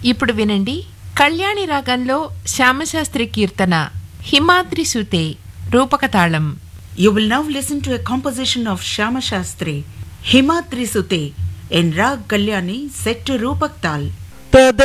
ఇప్పుడు వినండి కళ్యాణి రాగంలో శ్యామశాస్త్రి కీర్తన Himadri సుతే రూపకతాళం. You will now listen to a composition of Shyama Shastri, Himadri Sute, in Rag Kalyani set to Rupak Tal.